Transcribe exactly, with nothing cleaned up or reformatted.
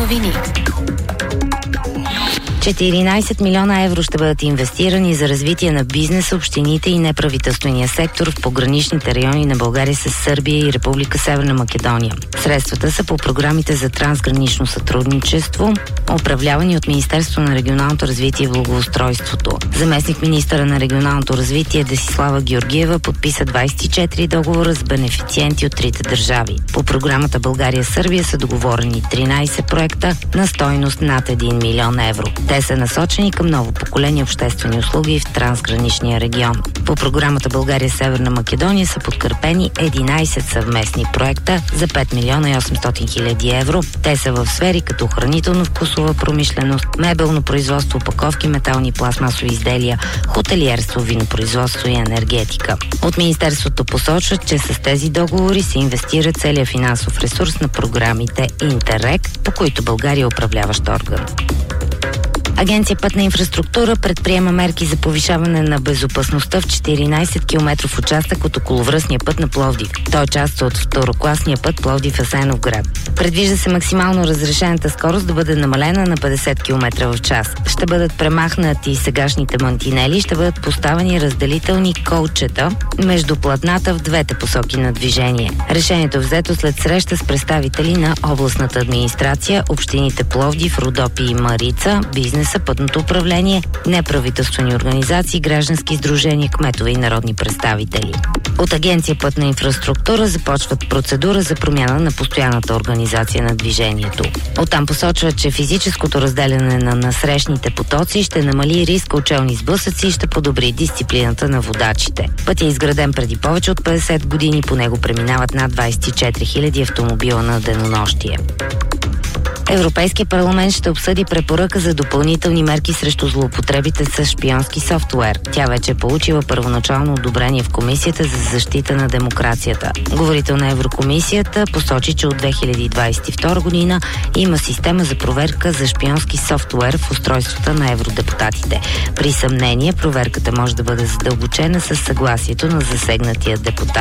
новини. четиринайсет милиона евро ще бъдат инвестирани за развитие на бизнеса, общините и неправителствения сектор в пограничните райони на България с Сърбия и Република Северна Македония. Средствата са по програмите за трансгранично сътрудничество, управлявани от Министерството на регионалното развитие и благоустройството. Заместник министъра на регионалното развитие Десислава Георгиева подписа двайсет и четири договора с бенефициенти от трите държави. По програмата България-Сърбия са договорени тринайсет проекта на стойност над един милион евро. Те са насочени към ново поколение обществени услуги в трансграничния регион. По програмата България-Северна Македония са подкрепени единайсет съвместни проекта за пет милиона и осемстотин хиляди евро. Те са в сфери като хранително-вкусова промишленост, мебелно производство, опаковки, метални и пластмасови изделия, хотелиерство, винопроизводство и енергетика. От Министерството посочват, че с тези договори се инвестира целият финансов ресурс на програмите Интеррек, по които България е управляващ орган. Агенция Пътна инфраструктура предприема мерки за повишаване на безопасността в четиринайсет километров участък от околовръстния път на Пловдив. Той е част от второкласния път Пловдив-Асеновград. Предвижда се максимално разрешената скорост да бъде намалена на петдесет километра в час. Ще бъдат премахнати сегашните мантинели и ще бъдат поставени разделителни колчета между платната в двете посоки на движение. Решението е взето след среща с представители на областната администрация, общините Пловдив, Родопи и Марица, бизнес пътното управление, неправителствени организации, граждански сдружения, кметове и народни представители. От Агенция Пътна инфраструктура започват процедура за промяна на постоянната организация на движението. Оттам посочват, че физическото разделяне на насрещните потоци ще намали риска от челни сблъсъци и ще подобри дисциплината на водачите. Пътят е изграден преди повече от петдесет години, по него преминават над двайсет и четири хиляди автомобила на денонощие. Европейския парламент ще обсъди препоръка за допълнителни мерки срещу злоупотребите с шпионски софтуер. Тя вече е получила първоначално одобрение в Комисията за защита на демокрацията. Говорител на Еврокомисията посочи, че от две хиляди двайсет и втора година има система за проверка за шпионски софтуер в устройствата на евродепутатите. При съмнение, проверката може да бъде задълбочена със съгласието на засегнатия депутат.